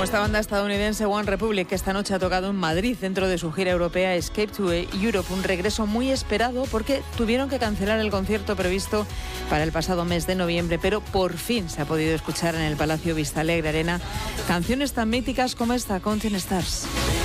Como esta banda estadounidense One Republic, que esta noche ha tocado en Madrid dentro de su gira europea Escape to Europe, un regreso muy esperado porque tuvieron que cancelar el concierto previsto para el pasado mes de noviembre, pero por fin se ha podido escuchar en el Palacio Vistalegre Arena canciones tan míticas como esta, Counting Stars.